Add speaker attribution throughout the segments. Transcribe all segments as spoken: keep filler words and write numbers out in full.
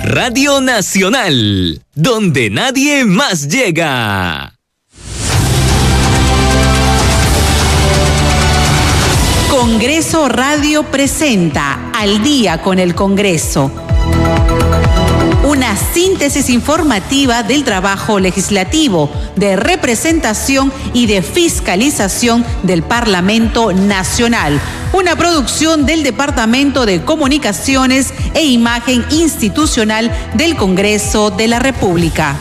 Speaker 1: Radio Nacional, donde nadie más llega.
Speaker 2: Congreso Radio presenta Al día con el Congreso. Una síntesis informativa del trabajo legislativo, de representación y de fiscalización del Parlamento Nacional. Una producción del Departamento de Comunicaciones e Imagen Institucional del Congreso de la República.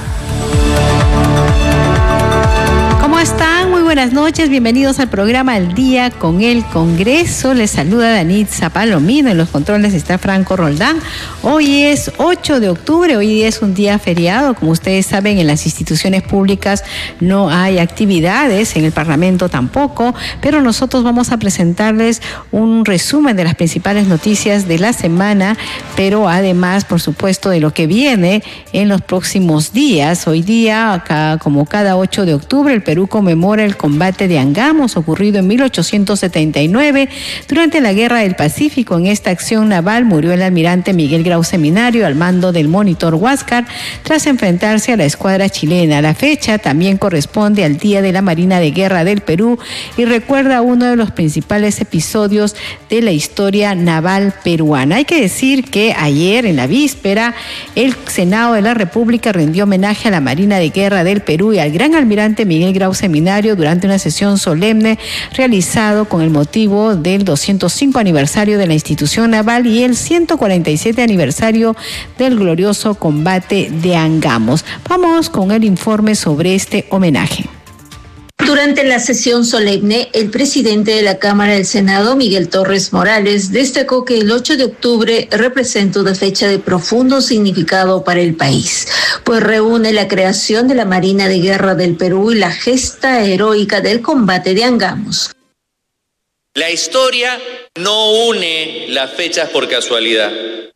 Speaker 2: ¿Cómo están? Muy buenas noches, bienvenidos al programa Al Día con el Congreso. Les saluda Danitza Palomino, en los controles está Franco Roldán. Hoy es ocho de octubre, hoy es un día feriado. Como ustedes saben, en las instituciones públicas no hay actividades, en el Parlamento tampoco, pero nosotros vamos a presentarles un resumen de las principales noticias de la semana, pero además, por supuesto, de lo que viene en los próximos días. Hoy día, acá, como cada ocho de octubre, el Perú conmemora el combate de Angamos, ocurrido en mil ochocientos setenta y nueve. Durante la Guerra del Pacífico, en esta acción naval murió el almirante Miguel Grau Seminario al mando del monitor Huáscar tras enfrentarse a la escuadra chilena. La fecha también corresponde al Día de la Marina de Guerra del Perú y recuerda uno de los principales episodios de la historia naval peruana. Hay que decir que ayer, en la víspera, el Senado de la República rindió homenaje a la Marina de Guerra del Perú y al gran almirante Miguel Grau Seminario durante una sesión solemne realizado con el motivo del doscientos cinco aniversario de la institución naval y el ciento cuarenta y siete aniversario del glorioso combate de Angamos. Vamos con el informe sobre este homenaje.
Speaker 3: Durante la sesión solemne, el presidente de la Cámara del Senado, Miguel Torres Morales, destacó que el ocho de octubre representa una fecha de profundo significado para el país, pues reúne la creación de la Marina de Guerra del Perú y la gesta heroica del combate de Angamos.
Speaker 4: La historia no une las fechas por casualidad.